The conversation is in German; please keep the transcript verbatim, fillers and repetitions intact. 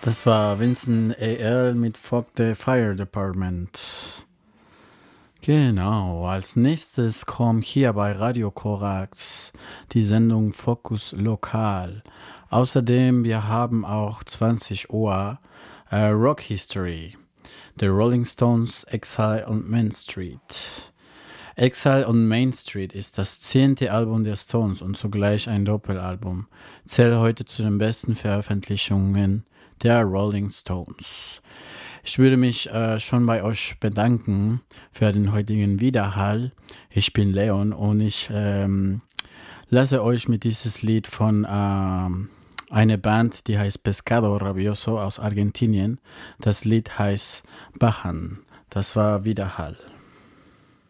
Das war Vincent A L mit Fuck the Fire Department. Genau, als nächstes kommt hier bei Radio Korax die Sendung Fokus Lokal. Außerdem, wir haben auch zwanzig Uhr äh, Rock History, The Rolling Stones, Exile und Main Street. Exile und Main Street ist das zehnte Album der Stones und zugleich ein Doppelalbum. Zählt heute zu den besten Veröffentlichungen der Rolling Stones. Ich würde mich äh, schon bei euch bedanken für den heutigen Widerhall. Ich bin Leon und ich ähm, lasse euch mit dieses Lied von ähm, einer Band, die heißt Pescado Rabioso aus Argentinien. Das Lied heißt Bajan. Das war Widerhall.